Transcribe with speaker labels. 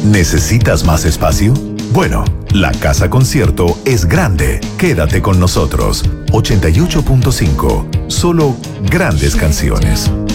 Speaker 1: ¿Necesitas más espacio? Bueno, la casa concierto es grande. Quédate con nosotros. 88.5. Solo grandes canciones.